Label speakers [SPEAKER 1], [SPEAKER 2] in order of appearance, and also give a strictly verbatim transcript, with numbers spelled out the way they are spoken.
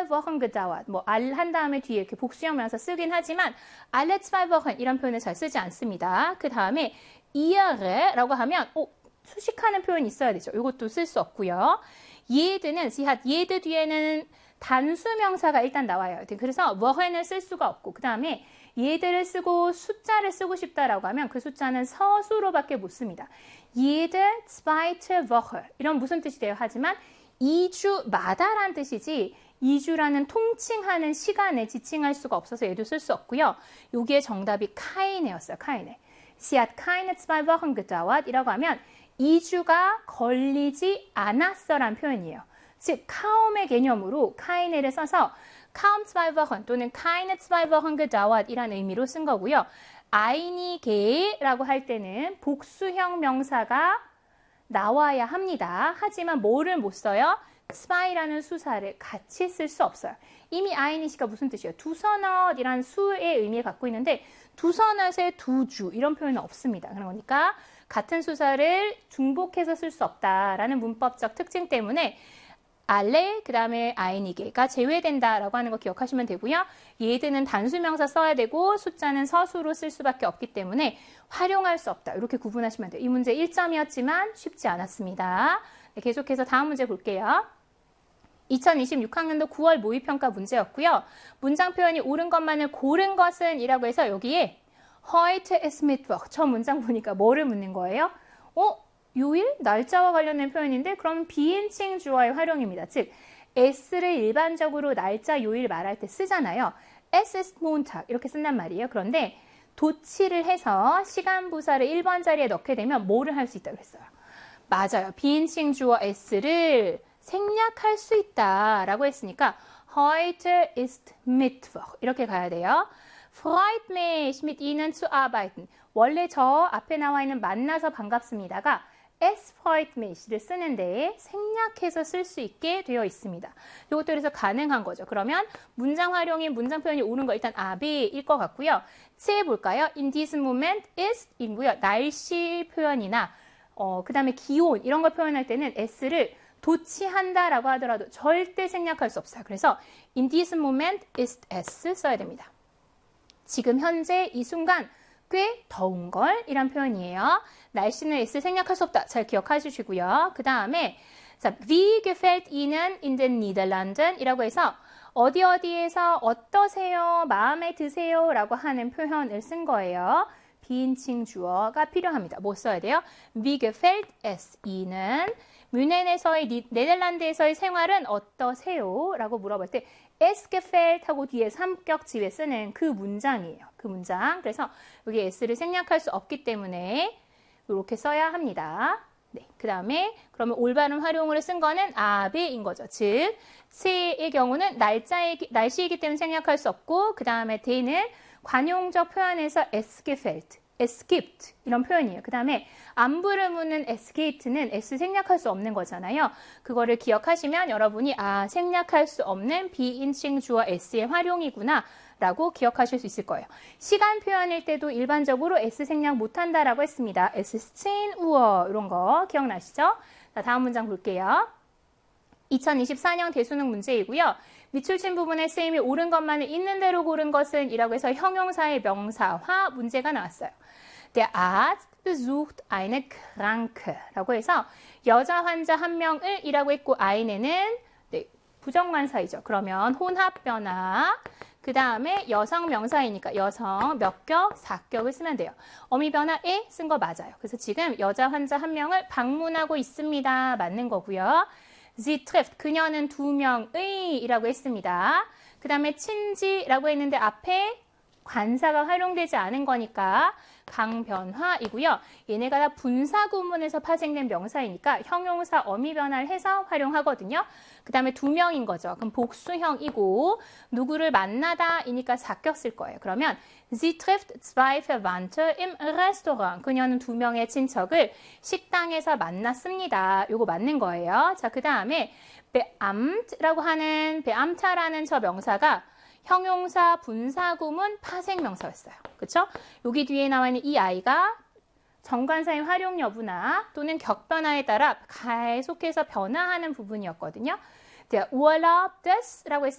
[SPEAKER 1] Wochen gedauert. 뭐 알 한 다음에 뒤에 이렇게 복수형 명사 쓰긴 하지만 alle zwei Wochen 이런 표현을 잘 쓰지 않습니다. 그 다음에 ihre라고 하면 어, 수식하는 표현이 있어야 되죠. 이것도 쓸 수 없고요. jede는 sie hat jede 뒤에는 단수 명사가 일단 나와요. 그래서 wochen을 쓸 수가 없고 그 다음에 jede를 쓰고 숫자를 쓰고 싶다라고 하면 그 숫자는 서수로밖에 못 씁니다. jede zweite Woche 이런 무슨 뜻이 돼요? 하지만 이 주마다란 뜻이지 이 주라는 통칭하는 시간에 지칭할 수가 없어서 얘도 쓸 수 없고요. 여기에 정답이 keine였어요. keine. Sie hat keine zwei Wochen gedauert 이라고 하면 이 주가 걸리지 않았어란 표현이에요. 즉 kaum의 개념으로 keine를 써서 kaum zwei Wochen 또는 keine zwei Wochen gedauert 이란 의미로 쓴 거고요. einige라고 할 때는 복수형 명사가 나와야 합니다. 하지만 뭐를 못 써요? zwei라는 수사를 같이 쓸 수 없어요. 이미 einige가 무슨 뜻이에요? 두서넛이란 수의 의미를 갖고 있는데 두서넛의 두 주 이런 표현은 없습니다. 그러니까 같은 수사를 중복해서 쓸 수 없다라는 문법적 특징 때문에 alle 그 다음에 einige가 제외된다라고 하는 거 기억하시면 되고요. jede는 단수명사 써야 되고 숫자는 서수로 쓸 수밖에 없기 때문에 활용할 수 없다. 이렇게 구분하시면 돼요. 이 문제 일 점이었지만 쉽지 않았습니다. 네, 계속해서 다음 문제 볼게요. 이천이십육 학년도 구월 모의평가 문제였고요. 문장 표현이 옳은 것만을 고른 것은 이라고 해서 여기에 heute ist Mittwoch 저 문장 보니까 뭐를 묻는 거예요? 어? 요일? 날짜와 관련된 표현인데 그럼 비인칭 주어의 활용입니다. 즉 s를 일반적으로 날짜, 요일 말할 때 쓰잖아요. Es ist Montag 이렇게 쓴단 말이에요. 그런데 도치를 해서 시간 부사를 일 번 자리에 넣게 되면 뭐를 할 수 있다고 했어요? 맞아요. 비인칭 주어 s를 생략할 수 있다라고 했으니까 heute ist Mittwoch 이렇게 가야 돼요. Freut mich, mit Ihnen zu arbeiten. 원래 저 앞에 나와 있는 만나서 반갑습니다가 es freut mich를 쓰는데 생략해서 쓸 수 있게 되어 있습니다. 이것도 그래서 가능한 거죠. 그러면 문장 활용이 문장 표현이 옳은 거 일단 아비일 것 같고요. C 볼까요? In this moment is 이고요. 날씨 표현이나 어, 그 다음에 기온 이런 걸 표현할 때는 s를 도치한다라고 하더라도 절대 생략할 수 없어요. 그래서 in this moment is s 써야 됩니다. 지금 현재 이 순간 꽤 더운 걸 이란 표현이에요. 날씨는 s 생략할 수 없다. 잘 기억해 주시고요. 그 다음에 자, wie gefällt Ihnen in den Niederlanden? 이라고 해서 어디 어디에서 어떠세요? 마음에 드세요? 라고 하는 표현을 쓴 거예요. 비인칭 주어가 필요합니다. 뭐 써야 돼요? Wie gefällt es Ihnen? 뮌헨에서의 네덜란드에서의 생활은 어떠세요? 라고 물어볼 때 es gefällt 하고 뒤에 삼격지에 쓰는 그 문장이에요. 그 문장. 그래서 여기 s를 생략할 수 없기 때문에 이렇게 써야 합니다. 네, 그 다음에 그러면 올바른 활용으로 쓴 거는 abe인 거죠. 즉, c의 경우는 날짜의, 날씨이기 때문에 생략할 수 없고 그 다음에 대는 관용적 표현에서 es gefällt, es gibt 이런 표현이에요. 그 다음에 안부를 묻는 es gibt는 s 생략할 수 없는 거잖아요. 그거를 기억하시면 여러분이 아 생략할 수 없는 비인칭 주어 s의 활용이구나 라고 기억하실 수 있을 거예요. 시간 표현일 때도 일반적으로 s 생략 못한다라고 했습니다. es zehn Uhr 이런 거 기억나시죠? 자, 다음 문장 볼게요. 이천이십사 년 대수능 문제이고요. 밑줄친 부분에 쓰임이 옳은 것만을 있는 대로 고른 것은 이라고 해서 형용사의 명사화 문제가 나왔어요. Der Arzt besucht eine Kranke 라고 해서 여자 환자 한 명을 이라고 했고 eine는 네, 부정관사이죠. 그러면 혼합 변화 그 다음에 여성 명사이니까 여성 몇 격, 사격을 쓰면 돼요. 어미 변화에 쓴 거 맞아요. 그래서 지금 여자 환자 한 명을 방문하고 있습니다. 맞는 거고요. Sie trifft, 그녀는 두 명의 이라고 했습니다. 그 다음에 친지라고 했는데 앞에 관사가 활용되지 않은 거니까 강변화이고요. 얘네가 다 분사구문에서 파생된 명사이니까 형용사 어미 변화를 해서 활용하거든요. 그 다음에 두 명인 거죠. 그럼 복수형이고 누구를 만나다 이니까 사격 쓸 거예요. 그러면 Sie trifft zwei Verwandte im Restaurant. 그녀는 두 명의 친척을 식당에서 만났습니다. 요거 맞는 거예요. 자, 그 다음에 Beamt라고 하는 Beamta라는 저 명사가 형용사 분사구문 파생명사였어요. 그쵸? 여기 뒤에 나와 있는 이 아이가 정관사의 활용 여부나 또는 격변화에 따라 계속해서 변화하는 부분이었거든요. Der Urlaub des 라고 했을